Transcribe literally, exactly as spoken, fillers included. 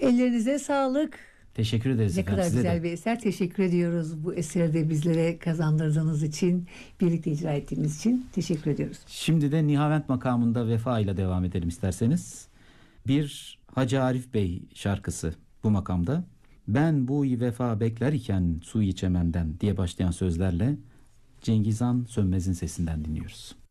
Ellerinize sağlık. Teşekkür ederiz Ne efendim. kadar Size güzel de. bir eser. Teşekkür ediyoruz bu eseri de bizlere kazandırdığınız için, birlikte icra ettiğimiz için teşekkür ediyoruz. Şimdi de Nihavent makamında Vefa ile devam edelim isterseniz. Bir Hacı Arif Bey şarkısı bu makamda. Ben bu vefa bekler iken su içemenden diye başlayan sözlerle Cengiz Han Sönmez'in sesinden dinliyoruz.